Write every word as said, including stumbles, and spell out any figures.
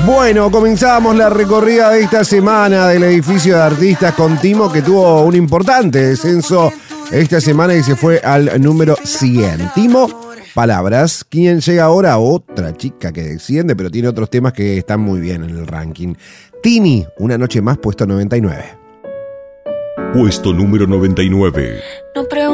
Bueno, comenzamos la recorrida de esta semana del edificio de artistas con Timo, que tuvo un importante descenso esta semana y se fue al número cien. Timo, palabras. ¿Quién llega ahora? Otra chica que desciende, pero tiene otros temas que están muy bien en el ranking. Tini, Una noche más, puesto noventa y nueve. Puesto número noventa y nueve. No pregunto